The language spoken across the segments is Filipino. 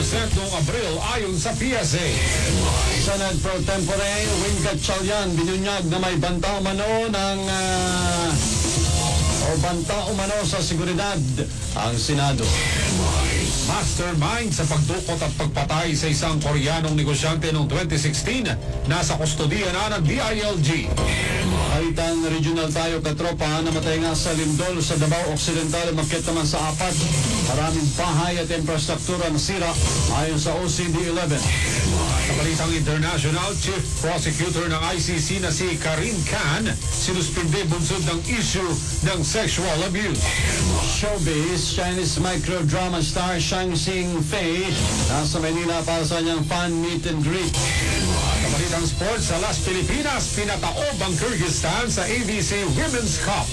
noong Abril ayon sa PSA. Senate Pro Tempore Wing Gatchalian binunyag na may banta umano ng banta umano sa seguridad ang Senado. Mastermind sa pagdukot at pagpatay sa isang Koreanong negosyante noong 2016 nasa kustodiya na ng DILG. Kalitan regional tayo katropa, namatay nga sa lindol sa Davao Occidental, makit naman sa 4. Maraming bahay at infrastruktura nasira ayon sa OCD-11. Sa balitang international, Chief Prosecutor ng ICC na si Karim Khan sinuspinde bunsod ng issue ng sexual abuse. Showbiz, Chinese microdrama star Shang Xing-Fei nasa Manila para sa kanyang fan meet and greet. Sa balitang sports, sa Las Pilipinas, pinataob ang Kyrgyzstan sa ABC Women's Cup.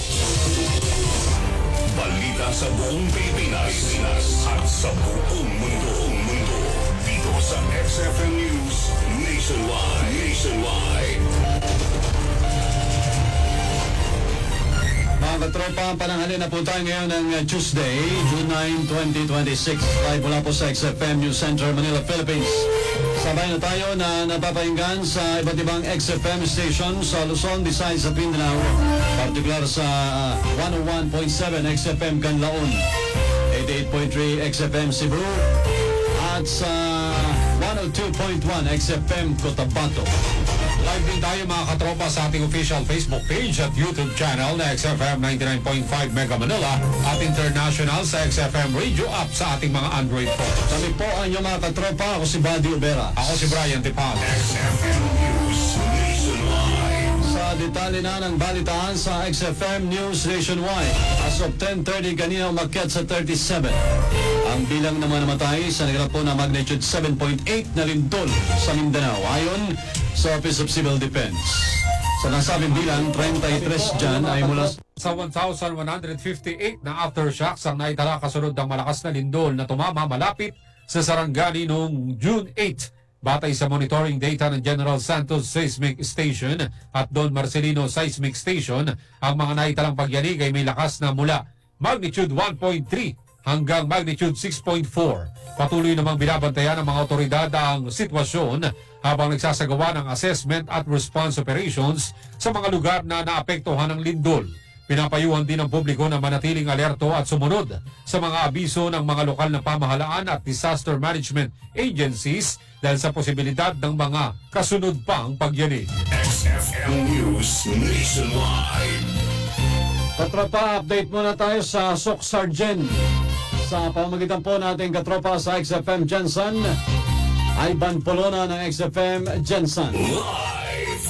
Balita sa buong Pilipinas at sa buong mundo. Dito sa XFM News Nationwide. Mga katropa, pananghali na po tayo ngayon ng Tuesday, June 9, 2026. Live mula po sa XFM News Center, Manila, Philippines. Sabay na tayo na napapahinggan sa iba't ibang XFM station sa Luzon, Visayas at Mindanao. Partikular sa 101.7 XFM Canlaon, 88.3 XFM Cebu, at sa 102.1 XFM Cotabato. Live din tayo mga katropa sa ating official Facebook page at YouTube channel na XFM 99.5 Mega Manila at international sa XFM Radio app sa ating mga Android phones. Kami po ang inyong mga katropa. Ako si Buddy Ubera. Ako si Brian Tipal. XFM News Nationwide. Sa detalye na ng balitaan sa XFM News Nationwide. As of 10:30 kanina umakyat sa 37. Ang bilang naman namatay sa naganap po na magnitude 7.8 na lindol sa Mindanao. Ayon sa Office of Civil Defense. Sa nasabing bilang, 33 dyan ay mula sa 1,158 na aftershocks ang naitala kasunod ng malakas na lindol na tumama malapit sa Sarangani noong June 8. Batay sa monitoring data ng General Santos Seismic Station at Don Marcelino Seismic Station, ang mga naitalang pagyanig ay may lakas na mula magnitude 1.3 hanggang magnitude 6.4. Patuloy namang binabantayan ng mga otoridad ang sitwasyon habang nagsasagawa ng assessment at response operations sa mga lugar na naapektuhan ng lindol. Pinapayuhan din ng publiko na manatiling alerto at sumunod sa mga abiso ng mga lokal na pamahalaan at disaster management agencies dahil sa posibilidad ng mga kasunod pang pagyanig. XFM News Nationwide. Katropa, update muna tayo sa Sok Sargent. Sa pamamagitan po natin katropa sa XFM Jensen, Ivan Polona ng XFM Jensen. Live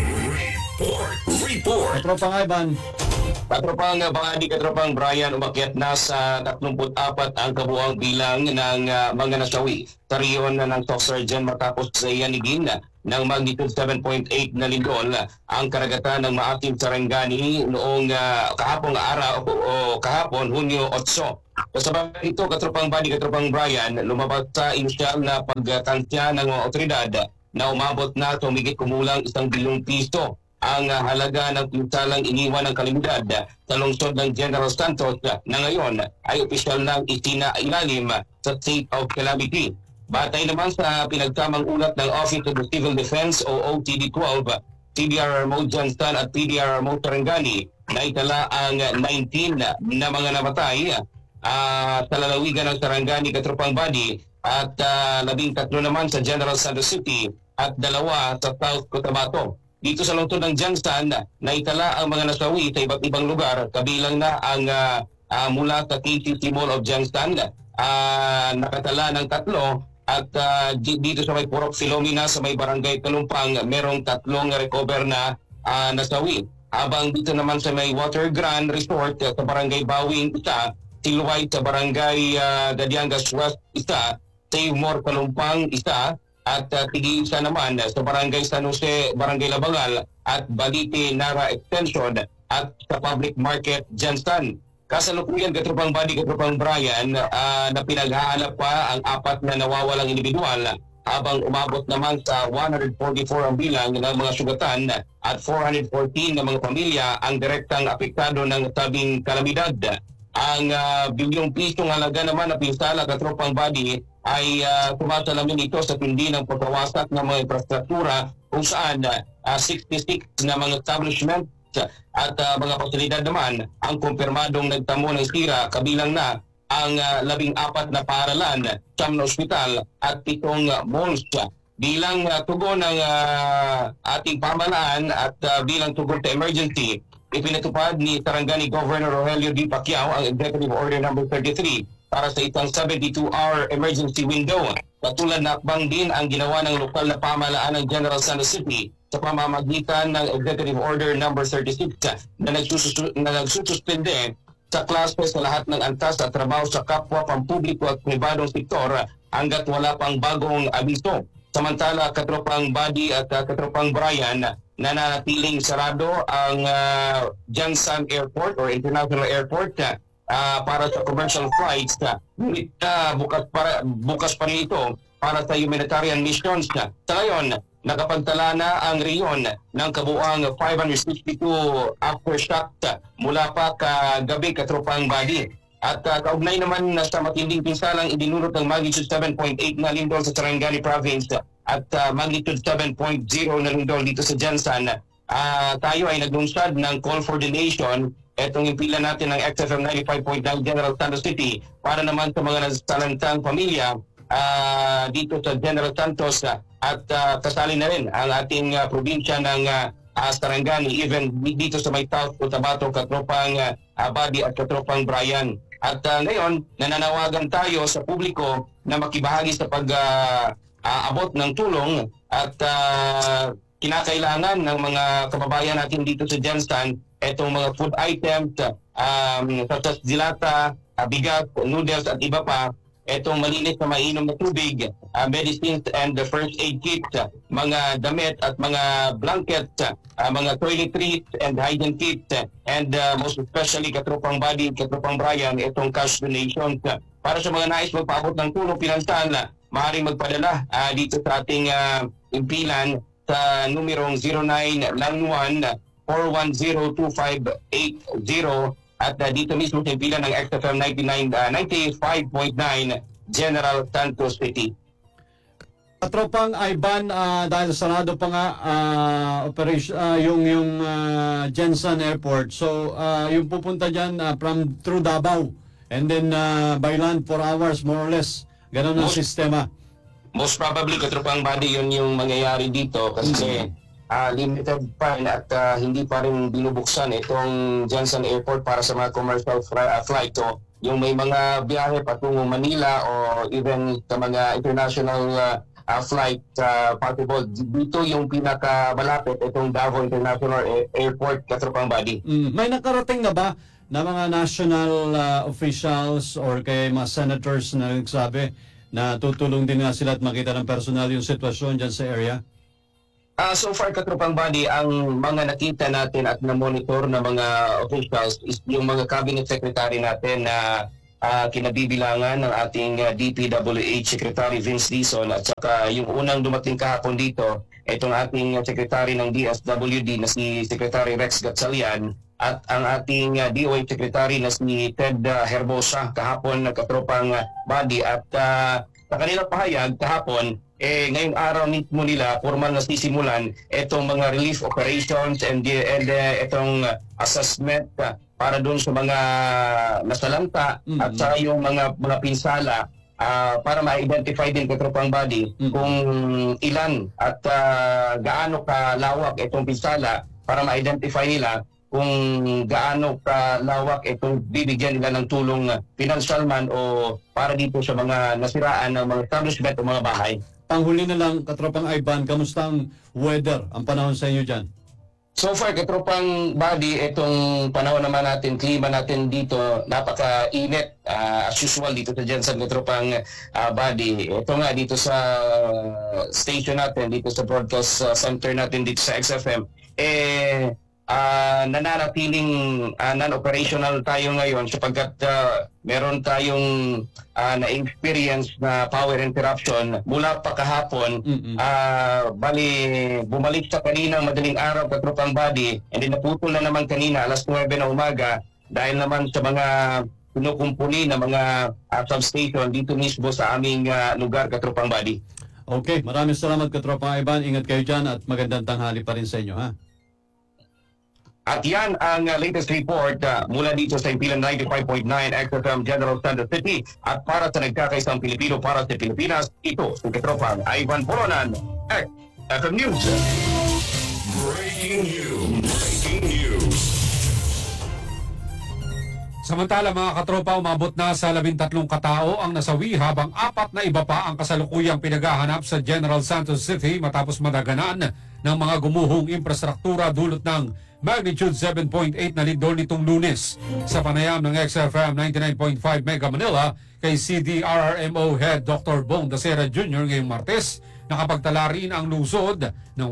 report. Katropang Ivan. Katropang Katropang Brian, umakyat na sa 34 ang kabuang bilang ng mga nasawi sa riyon ng Sok Sargent matapos sa yanigin ng magnitude 7.8 na lindol ang karagatan ng Maatim Sarangani noong kahapong araw o kahapon Hunyo 8. Kasabay ito, Katropang Brian, lumabas sa inisyal na pagtansya ng mga otoridad na umabot na tumigit kumulang 1 bilyong piso ang halaga ng pinsalang iniwan ng kalamidad sa lungsod ng General Santos na ngayon ay opisyal ng isinailalim sa state of calamity. Batay naman sa pinagsamang ulat ng Office of the Civil Defense o OCD-12, CDRRMO Johnston at PDRRMO Sarangani, naitala ang 19 na mga namatay sa lalawigan ng Sarangani, Katropang Badi, at 13 naman sa General Santos City at 2 sa South Cotabato. Dito sa lungsod ng Johnston, naitala ang mga nasawi sa iba't ibang lugar, kabilang na ang mula sa KCC Mall of Johnston, nakatala ng 3, at dito sa may Purok Filomena sa may Barangay Talumpang, merong 3 recover na nasawi. Habang dito naman sa may Water Grand Resort sa Barangay Bawing, isa, Silway sa Barangay Dadiangas West, isa, Save More Talumpang, isa, at tig-isa naman sa Barangay San Jose, Barangay Labangal at Balite Nara Extension at sa Public Market Johnston. Kasalukuyan, Katropang Brian, na pinaghahanap pa ang 4 na nawawalang individual habang umabot naman sa 144 ang bilang ng mga sugatan at 414 na mga pamilya ang direktang apektado ng sabing kalamidad. Ang bilyong pisong halaga naman na pinsala, Katropang ay tumatalamin ito sa tindi ng pagkawasak ng mga infrastruktura kung saan 66 na mga establishment at mga pasilidad naman ang kumpirmadong nagtamo ng sira, kabilang na ang 14 na paaralan, 9 na ospital at 7 malls. Bilang tugon ng ating pamahalaan at bilang tugon sa emergency, ipinatupad ni Sarangani Governor Rogelio D. Pacquiao ang Executive Order No. 33 para sa isang 72-hour emergency window. Katulad na akbang din ang ginawa ng lokal na pamahalaan ng General Santos City sa pamamagitan ng Executive Order No. 36 na nagsususpende sa klase sa lahat ng antas at trabaho sa kapwa, pampubliko at pribadong sektor hanggat wala pang bagong abiso. Samantala, Katropang Buddy at Katropang Brian, nananatiling sarado ang Jansan Airport or International Airport para sa commercial flights. Ngunit bukas pa rin ito para sa humanitarian missions. Sa ngayon, nakapagtala na ang riyon ng kabuang 562 aftershocks mula pa kagabi, Katropang Buddy. At kaugnay naman sa matinding pinsalang idinulot ng magnitude 7.8 na lindol sa Sarangani Province at magnitude 7.0 na lindol dito sa Jansan, tayo ay naglunsad ng call for donation. Etong impila natin ng XFM 95.9 General Santos City para naman sa mga nasalantang pamilya dito sa General Santos at kasali na rin ang ating probinsya ng Sarangani, even dito sa may South Cotabato, Katropang Buddy at Katropang Brian. At ngayon, nananawagan tayo sa publiko na makibahagi sa pag-abot ng tulong at kinakailangan ng mga kababayan natin dito sa Jansan itong mga food items, such dilata, bigas, noodles at iba pa, itong malinis na mainom na tubig, medicines and the first aid kits, mga damit at mga blankets, mga toiletries and hygiene kits, and most especially Katropang Buddy, Katropang Brian, itong cash donations. Para sa mga nais magpaabot ng tulong pinansal, maaaring magpadala dito sa ating impilan sa numerong 0911-410-2580 at dito mismo sa impilan ng XFM 95.9 General Santos City. Katropang Ivan, dahil sarado pa nga operation, yung Jensen Airport. So, yung pupunta dyan through Davao and then by land 4 hours more or less. Ganon ang sistema. Most probably, Katropang Buddy, yun yung mangyayari dito kasi limited pa at hindi pa rin binubuksan itong Jensen Airport para sa mga commercial flight. So, yung may mga biyahe patungo Manila o even sa mga international flight possible, dito yung pinakamalapit itong Davao International Airport, Katropang Buddy. May nakarating na ba na mga national officials or kaya mga senators na nagsabi na tutulong din nga sila at makita ng personal yung sitwasyon dyan sa area? So far, Katropang Buddy, ang mga nakita natin at na-monitor na mga officials is yung mga cabinet secretary natin na kinabibilangan ng ating DPWH Secretary Vince Dizon at saka yung unang dumating kahapon dito, itong ating secretary ng DSWD na si Secretary Rex Gatchalian at ang ating DOH Secretary na si Ted Herbosa kahapon, Katropang Buddy. At sa kanilang pahayag kahapon, ngayong araw mismo nila formal na sisimulan itong mga relief operations and itong assessment para doon sa mga nasalanta at sa yung mga pinsala para ma-identify din, Katropang Buddy, kung ilan at gaano kalawak itong pinsala para ma-identify nila kung gaano kalawak itong bibigyan nila ng tulong financial man o para dito sa mga nasiraan ng mga establishment o mga bahay. Panghuli na lang, Katropang Ivan, kamusta ang weather, ang panahon sa inyo dyan? So far, Katropang Buddy, itong panahon naman natin, klima natin dito, napaka-init as usual dito sa Jansan, Katropang Buddy. Ito nga dito sa station natin, dito sa broadcast center natin dito sa XFM, nananatiling non-operational tayo ngayon sapagkat meron tayong na-experience na power interruption mula pa kahapon. Bali, bumalik sa kaninang madaling araw, Katropang Buddy, and then naputol na naman kanina alas 9 na umaga dahil naman sa mga kinukumpuni ng mga substation dito mismo sa aming lugar, Katropang Badi. Okay, maraming salamat Katropa Ivan. Ingat kayo dyan at magandang tanghali pa rin sa inyo, ha? At yan ang latest report mula dito sa Impilan 95.9 XFM General Santos City. At para sa nagkakaisang Pilipino para sa Pilipinas, ito si Katropang Ivan Polonan, XFM News. Breaking news. Breaking news. Samantala mga katropa, umabot na sa 13 katao ang nasawi habang 4 na iba pa ang kasalukuyang pinaghahanap sa General Santos City matapos madaganan ng mga gumuhong infrastruktura dulot ng magnitude 7.8 na lindol nitong Lunes. Sa panayam ng XFM 99.5 Mega Manila kay CDRRMO Head Dr. Bong Dasera Jr. ngayong Martes, nakapagtala rin ang lungsod ng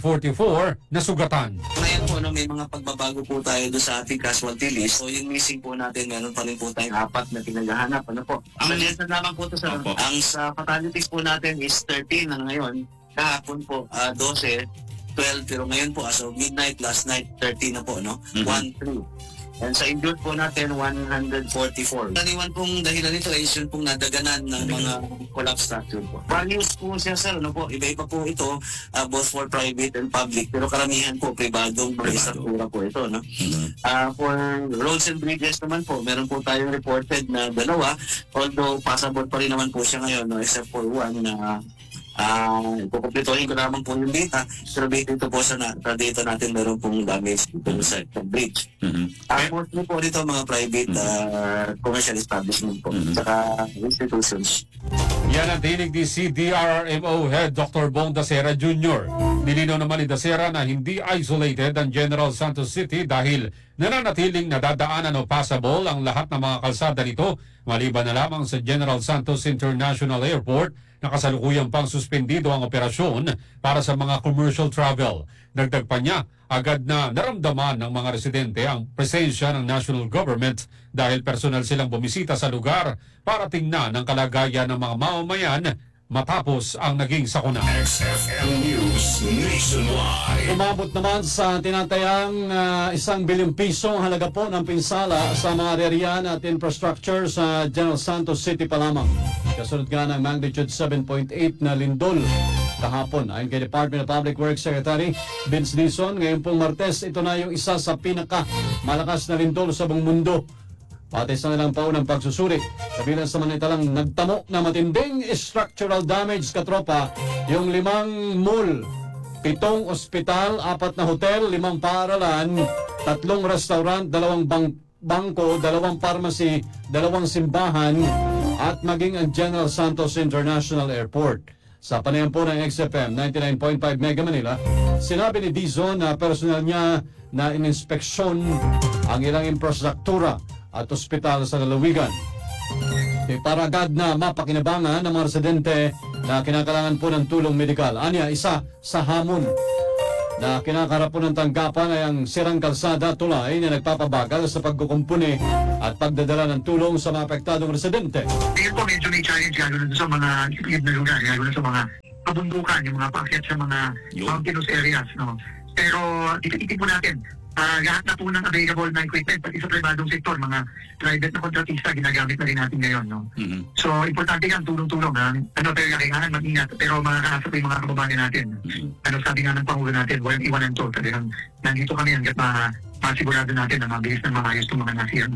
144 na sugatan. Ngayon po, no, may mga pagbabago po tayo doon sa ating casualty list. So yung missing po natin, meron pa rin po tayong 4 na pinaghahanap. Ano po? Ang nalisan naman po ito sa ang sa fatalities po natin is 13 na ngayon. Kahapon po, 12, 12, pero ngayon po, as of midnight, last night, 13 na po, no? 1-3. And sa injured po natin, 144. Kaniwan pong dahilan nito is yun pong nadaganan ng mga collapse structure po. Values po siya, sir, ano po, iba-iba po ito, both for private and public, pero karamihan po, pribadong structura po ito, no? For roads and bridges naman po, meron po tayong reported na 2, although passable pa rin naman po siya ngayon, no? Except for one na kukumplituhin ko naman po yung data, pero dito po sa data natin meron pong damage dito sa bridge. Mostly po dito mga private commercial establishment po, saka institutions. Yan ang dinig ni CDRRMO Head Dr. Bong Dasera Jr. Nilinaw naman ni Dasera na hindi isolated ang General Santos City dahil nananatiling nadadaanan o passable ang lahat ng mga kalsada nito maliban na lamang sa General Santos International Airport na kasalukuyang pang suspendido ang operasyon para sa mga commercial travel. Dagdag pa niya, agad na naramdaman ng mga residente ang presensya ng national government dahil personal silang bumisita sa lugar para tingnan ang kalagayan ng mga mamamayan matapos ang naging sakuna. XFM News Nationwide. Umabot naman sa tinatayang 1 bilyong piso ang halaga po ng pinsala sa mga area at infrastructure sa General Santos City pa lamang. Kasunod nga ng magnitude 7.8 na lindol kahapon. Ayon kay Department of Public Works Secretary Vince Dizon, ngayon pong Martes, ito na yung isa sa pinaka-malakas na lindol sa buong mundo. Pati sa nilang paunang pagsusuri, kabilang sa manitalang nagtamo na matinding structural damage, Katropa, yung 5 mall, 7 ospital, 4 na hotel, 5 paaralan, 3 restaurant, 2 bangko, 2 pharmacy, 2 simbahan, at maging ang General Santos International Airport. Sa panayam po ng XFM 99.5 Mega Manila, sinabi ni Dizon na personal niya na ininspeksyon ang ilang infrastruktura at ospital sa lalawigan. Para agad na mapakinabangan ng mga residente na kinakailangan po ng tulong medikal. Anya, isa sa hamon na kinakarap po ng tanggapan ay ang sirang kalsada tulay na nagpapabagal sa pagkukumpuni at pagdadala ng tulong sa mga apektadong residente. Tingin po medyo may challenge lalo na sa mga itlib na lugar, lalo na sa mga kabundukan, yung mga paakyat sa mga mountainous areas. No? Pero tititin po natin, lahat na po ng available na equipment, pati sa pribadong sektor, mga private na kontratista, ginagamit na rin natin ngayon. No? So, importante yan, tulong-tulong. Ano talaga, kailangan mag-ingat, pero makakasa po yung mga kababayan natin. Ano sabi nga ng Pangulo natin, walang iwan and told. Talagang nandito kami hanggat masigurado natin na mabilis na maayos itong mga nasirang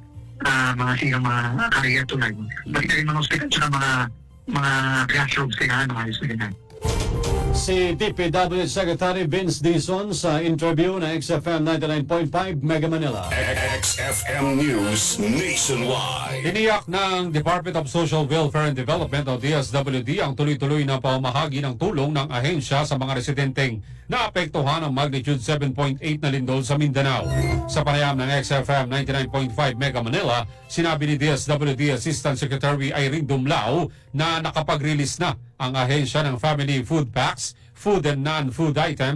mga area tulay. Pati na rin mga hospital sa mga classrooms, kailangan maayos na ganyan. Si DPW Secretary Vince Dizon sa interview na XFM 99.5 Mega Manila. XFM News Nationwide. Tiniyak ng Department of Social Welfare and Development o DSWD ang tuloy-tuloy na pamahagi ng tulong ng ahensya sa mga residenteng naapektuhan ng magnitude 7.8 na lindol sa Mindanao. Sa panayam ng XFM 99.5 Mega Manila, sinabi ni DSWD Assistant Secretary Irene Dumlao na nakapag-release na ang ahensya ng family food packs, food and non-food items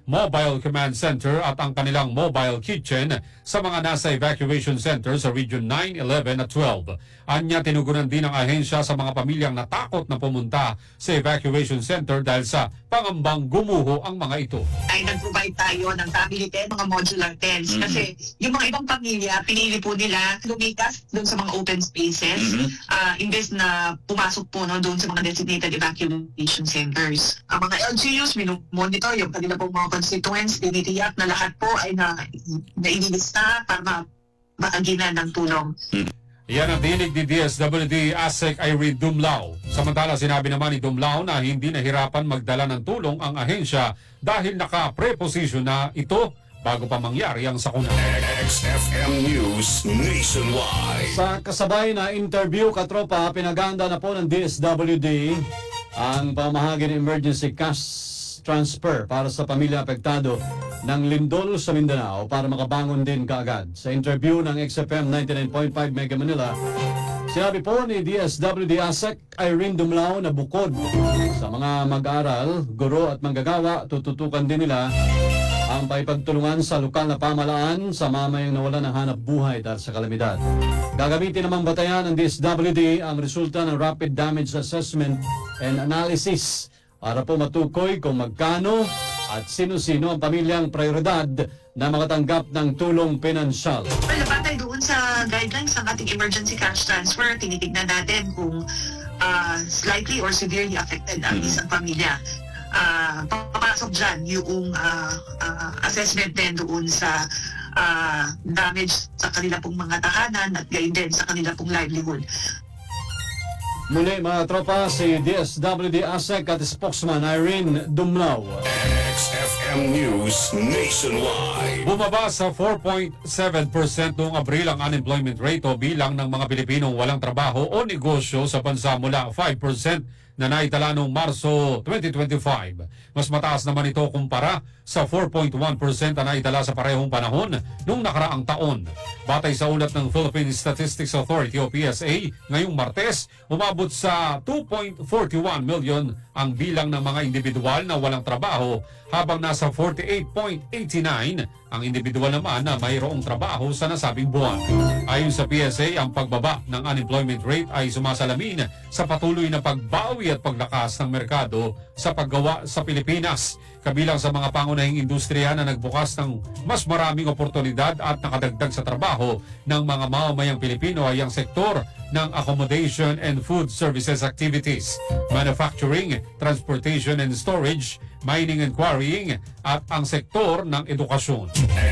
Mobile Command Center at ang kanilang mobile kitchen sa mga nasa evacuation center sa Region 9, 11 at 12. Anya, tinugunan din ng ahensya sa mga pamilyang natakot na pumunta sa evacuation center dahil sa pangambang gumuho ang mga ito. Ay nag-provide tayo ng family tent, mga modular tents. Kasi yung mga ibang pamilya, pinili po nila lumikas doon sa mga open spaces imbes na pumasok po doon sa mga designated evacuation centers. Ang mga LGUs, monitor yung kanila pong mga constituents, tinitiyak na lahat po ay naililista para maaginan ng tulong. Yan ang dinig ni DSWD ASEC Irene Dumlao. Samantala, sinabi naman ni Dumlao na hindi nahirapan magdala ng tulong ang ahensya dahil naka-preposition na ito bago pa mangyari ang sakuna. XFM News Nationwide. Sa kasabay na interview, katropa, pinaganda na po ng DSWD ang pamahagi ng emergency cash transfer para sa pamilya apektado ng lindol sa Mindanao para makabangon din kaagad. Sa interview ng XFM 99.5 Mega Manila, sinabi po ni DSWD ASEC Irene Dumlao na bukod sa mga mag-aaral, guro at manggagawa, tututukan din nila ang paipagtulungan sa lokal na pamalaan sa mamayang nawala ng hanap buhay dahil sa kalamidad. Gagamitin namang batayan ng DSWD ang resulta ng Rapid Damage Assessment and Analysis para po matukoy kung magkano at sino-sino ang pamilyang prioridad na makatanggap ng tulong pinansyal. Well, batay doon sa guidelines ng ating emergency cash transfer, tinitignan natin kung slightly or severely affected ang isang pamilya. Papasok dyan yung assessment din doon sa damage sa kanila pong mga tahanan at gayon din sa kanila pong livelihood. Muli mga tropa, si DSWD ASEC at spokesman Irene Dumlao. XFM News Nationwide. Bumaba sa 4.7% noong Abril ang unemployment rate o bilang ng mga Pilipinong walang trabaho o negosyo sa bansa mula 5% na naitala noong Marso 2025. Mas mataas naman ito kumpara sa 4.1% na naitala sa parehong panahon noong nakaraang taon. Batay sa ulat ng Philippine Statistics Authority o PSA, ngayong Martes, umabot sa 2.41 million ang bilang ng mga individual na walang trabaho habang nasa 48.89 ang individual naman na mayroong trabaho sa nasabing buwan. Ayon sa PSA, ang pagbaba ng unemployment rate ay sumasalamin sa patuloy na pagbawi at paglakas ng merkado sa paggawa sa Pilipinas, kabilang sa mga pangunahing industriya na nagbukas ng mas maraming oportunidad at nakadagdag sa trabaho ng mga mamamayang Pilipino ay ang sektor ng accommodation and food services activities, manufacturing, transportation and storage, mining and quarrying, at ang sektor ng edukasyon.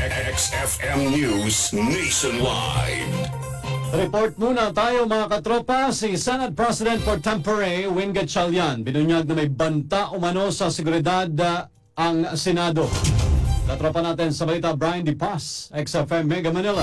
XFM News Nationwide. Report muna tayo mga katropa. Si Senate President for Tempore, Win Gatchalian, binunyag na may banta umano sa seguridad ang Senado. Katropa natin sa balita, Brian De Paz, XFM Mega Manila.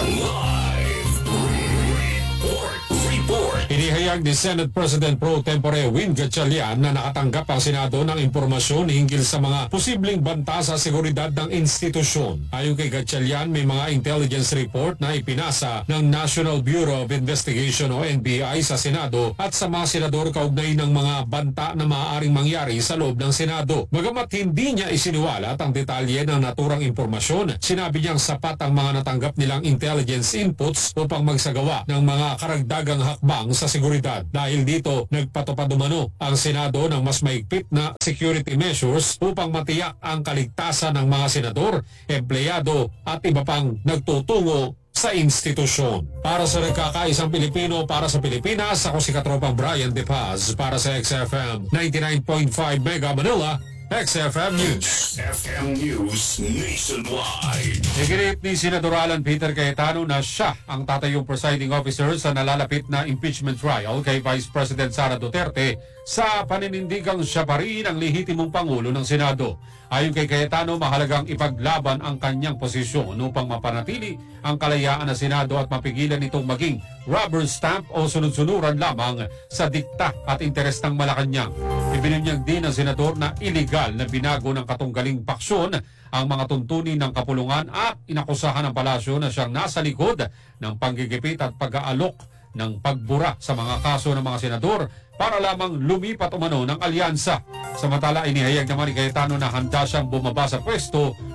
Inihayag ni Senate President Pro Tempore Win Gatchalian na nakatanggap ang Senado ng impormasyon hinggil sa mga posibleng banta sa seguridad ng institusyon. Ayon kay Gatchalian, may mga intelligence report na ipinasa ng National Bureau of Investigation o NBI sa Senado at sa mga senador kaugnay ng mga banta na maaaring mangyari sa loob ng Senado. Bagamat hindi niya isiniwalat ang detalye ng naturang impormasyon, sinabi niyang sapat ang mga natanggap nilang intelligence inputs upang magsagawa ng mga karagdagang hakbang sa seguridad. Dahil dito, nagpatupad umano ang Senado ng mas maigpit na security measures upang matiyak ang kaligtasan ng mga senador, empleyado at iba pang nagtutungo sa institusyon. Para sa nagkakaisang Pilipino, para sa Pilipinas, ako si Katropang Brian De Paz para sa XFM 99.5 Mega Manila, XFM News. XFM News Nationwide. Iginit ni Senador Alan Peter Cayetano na siya ang tatayong presiding officer sa nalalapit na impeachment trial kay Vice President Sara Duterte sa paninindigang siya pa rin ang lehitimong Pangulo ng Senado. Ayon kay Cayetano, mahalagang ipaglaban ang kanyang posisyon upang mapanatili ang kalayaan ng Senado at mapigilan itong maging rubber stamp o sunod-sunuran lamang sa dikta at interes ng Malacanang. Ibinunyag din ng senador na iligal na binago ng katunggaling paksyon ang mga tuntunin ng kapulungan at inakusahan ng palasyo na siyang nasa likod ng panggigipit at pag-aalok ng pagbura sa mga kaso ng mga senador para lamang lumipat umano ng alyansa. Samantala, inihayag naman ni Cayetano na handa siyang bumaba sa pwesto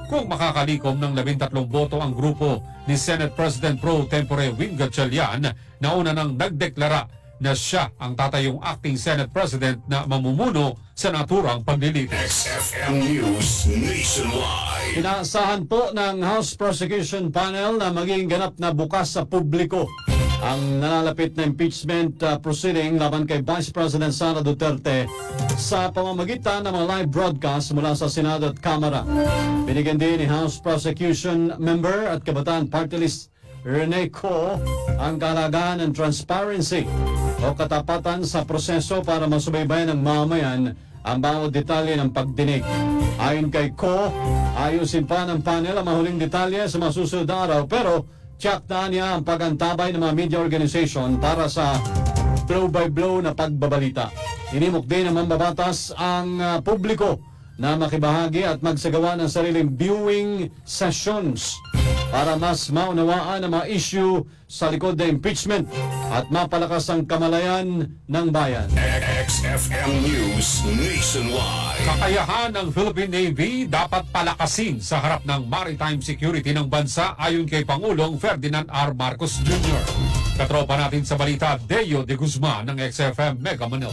kung makakalikom ng 13 boto ang grupo ni Senate President Pro Tempore Win Gatchalian na una nang nagdeklara na siya ang tatayong acting Senate President na mamumuno sa naturang paglilitis. XFM News Nationwide. Inaasahan po ng House Prosecution Panel na maging ganap na bukas sa publiko ang nalalapit na impeachment proceeding laban kay Vice President Sara Duterte sa pamamagitan ng mga live broadcast mula sa Senado at Kamara. Binigyan din ni House Prosecution Member at Kabataan Party List Rene Co ang kahalagahan ng transparency o katapatan sa proseso para masubaybayan ng mamayan ang bawat detalye ng pagdinig. Ayon kay Co, ayusin pa ng panel ang mahuling detalye sa masusunod na araw pero tiyak na niya ang pagantabay ng mga media organization para sa blow-by-blow na pagbabalita. Inimok din ng mambabatas ang publiko na makibahagi at magsagawa ng sariling viewing sessions para mas maunawaan ang mga issue sa likod ng impeachment at mapalakas ang kamalayan ng bayan. XFM News Nationwide. Kakayahan ng Philippine Navy dapat palakasin sa harap ng maritime security ng bansa ayon kay Pangulong Ferdinand R. Marcos Jr. Katropa natin sa balita, Deo de Guzman ng XFM Mega Manila.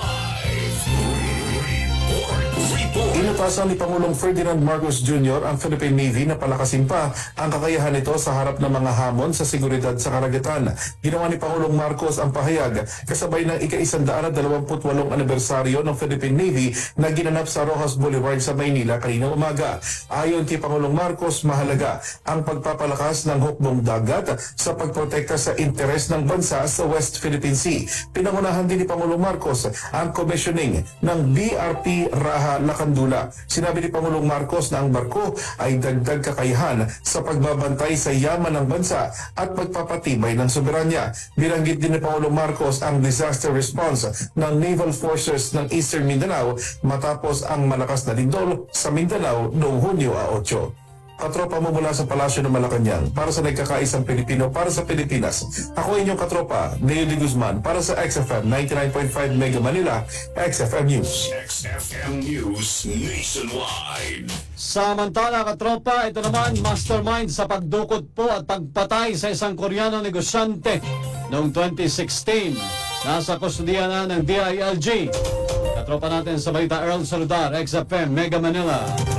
Inatasan ni Pangulong Ferdinand Marcos Jr. ang Philippine Navy na palakasin pa ang kakayahan nito sa harap ng mga hamon sa seguridad sa karagatan. Ginawa ni Pangulong Marcos ang pahayag kasabay ng ika-128 anibersaryo ng Philippine Navy na ginanap sa Rojas Boulevard sa Maynila kanina umaga. Ayon kay Pangulong Marcos, mahalaga ang pagpapalakas ng hukbong dagat sa pagprotekta sa interes ng bansa sa West Philippine Sea. Pinangunahan din ni Pangulong Marcos ang commissioning ng BRP Raha Lacandula. Sinabi ni Pangulong Marcos na ang barko ay dagdag kakayahan sa pagbabantay sa yaman ng bansa at pagpapatibay ng soberanya. Binanggit din ni Pangulong Marcos ang disaster response ng Naval Forces ng Eastern Mindanao matapos ang malakas na lindol sa Mindanao noong Hunyo 8. Katropa mo mula sa Palasyo ng Malacanang para sa nagkakaisang Pilipino para sa Pilipinas. Ako inyong katropa, Deo de Guzman para sa XFM 99.5 Mega Manila, XFM News. XFM News Nationwide. Samantala katropa, ito naman mastermind sa pagdukot po at pagpatay sa isang Koreano negosyante noong 2016. Nasa kustudiya na ng DILG. Katropa natin sa balita, Earl Saludar, XFM Mega Manila.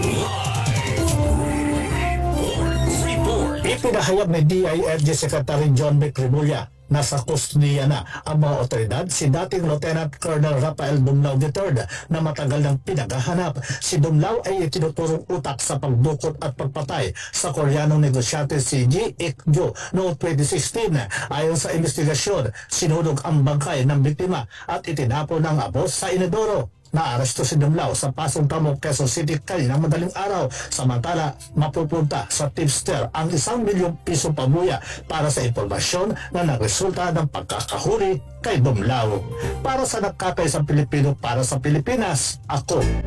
Ipinahayag ni DILG Secretary John McRemulla na sa kustudiya na ang mga otoridad si dating Lieutenant Colonel Rafael Dumlao III na matagal nang pinaghahanap. Si Dumlao ay itinuturong utak sa pagdukot at pagpatay sa Koreanong negosyante si Ji Ik-jo noong 2016. Ayon sa investigasyon, sinunog ang bangkay ng biktima at itinapon ng abos sa inodoro. Naaresto si Dumlao sa Pasong Tamo, Quezon City kaninang madaling araw. Samantala, mapupunta sa tipster ang 1 milyong piso pabuya para sa impormasyon na nagresulta ng pagkakahuli kay Dumlao. Para sa nagkakaisang Pilipino para sa Pilipinas, ako